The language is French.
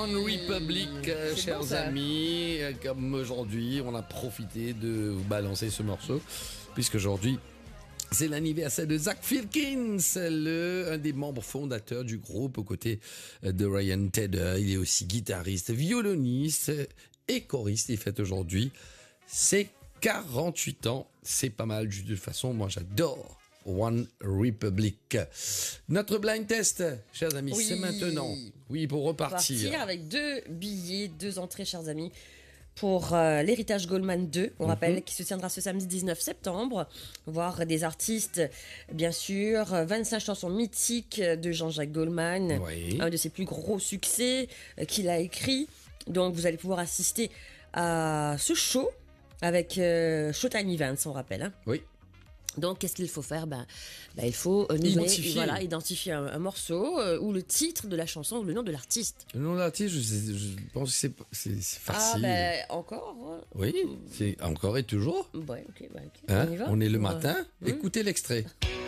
One Republic, chers bon, ça. amis. Comme aujourd'hui, on a profité de vous balancer ce morceau, puisque aujourd'hui, c'est l'anniversaire de Zach Filkins, un des membres fondateurs du groupe aux côtés de Ryan Tedder. Il est aussi guitariste, violoniste et choriste. Il fête aujourd'hui ses 48 ans. C'est pas mal. De toute façon, moi, j'adore One Republic. Notre blind test, chers amis, Oui. c'est maintenant. Oui, pour repartir. Partir avec 2 billets, 2 entrées, chers amis, pour l'Héritage Goldman 2, on rappelle, qui se tiendra ce samedi 19 septembre. Voir des artistes, bien sûr, 25 chansons mythiques de Jean-Jacques Goldman, Oui. un de ses plus gros succès qu'il a écrit. Donc, vous allez pouvoir assister à ce show avec Showtime Events, on rappelle. Hein. Oui. Donc, qu'est-ce qu'il faut faire? Il faut identifier un morceau ou le titre de la chanson ou le nom de l'artiste. Le nom de l'artiste, je pense que c'est facile. Encore? Oui, c'est encore et toujours. Ouais, ok. Hein? On y va? On est le matin. Écoutez l'extrait.